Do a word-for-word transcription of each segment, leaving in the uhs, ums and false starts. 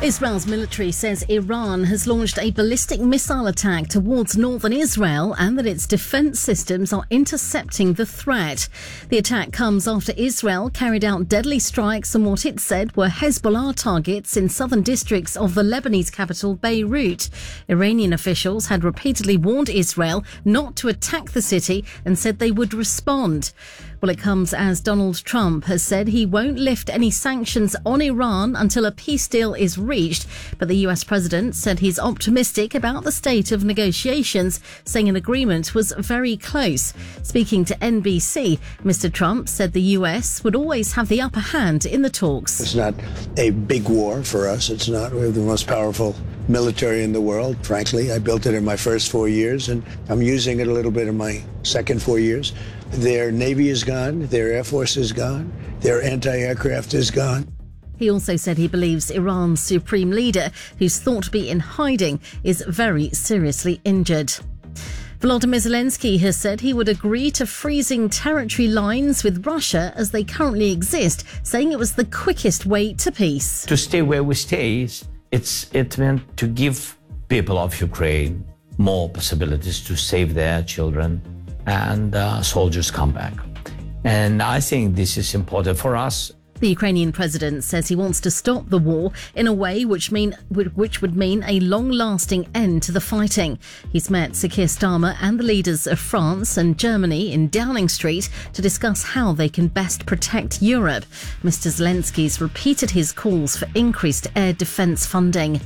Israel's military says Iran has launched a ballistic missile attack towards northern Israel and that its defence systems are intercepting the threat. The attack comes after Israel carried out deadly strikes on what it said were Hezbollah targets in southern districts of the Lebanese capital Beirut. Iranian officials had repeatedly warned Israel not to attack the city and said they would respond. Well, it comes as Donald Trump has said he won't lift any sanctions on Iran until a peace deal is reached. But the U S president said he's optimistic about the state of negotiations, saying an agreement was very close. Speaking to N B C, Mister Trump said the U S would always have the upper hand in the talks. It's not a big war for us. It's not. We have the most powerful military in the world. Frankly, I built it in my first four years, and I'm using it a little bit in my second four years. Their Navy is gone. Their Air Force is gone. Their anti-aircraft is gone. He also said he believes Iran's supreme leader, who's thought to be in hiding, is very seriously injured. Volodymyr Zelensky has said he would agree to freezing territory lines with Russia as they currently exist, saying it was the quickest way to peace. To stay where we stay, it's it meant to give people of Ukraine more possibilities to save their children and uh, soldiers come back. And I think this is important for us. The Ukrainian president says he wants to stop the war in a way which mean which would mean a long-lasting end to the fighting. He's met Sir Keir Starmer and the leaders of France and Germany in Downing Street to discuss how they can best protect Europe. Mister Zelensky's repeated his calls for increased air defence funding.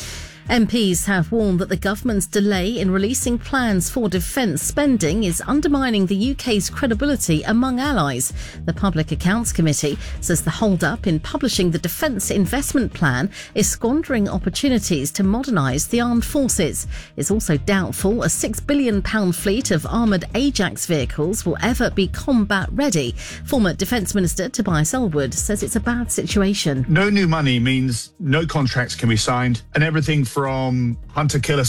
M Ps have warned that the government's delay in releasing plans for defence spending is undermining the U K's credibility among allies. The Public Accounts Committee says the hold-up in publishing the Defence Investment Plan is squandering opportunities to modernise the armed forces. It's also doubtful a six billion pounds fleet of armoured Ajax vehicles will ever be combat-ready. Former Defence Minister Tobias Ellwood says it's a bad situation. No new money means no contracts can be signed, and everything from hunter-killer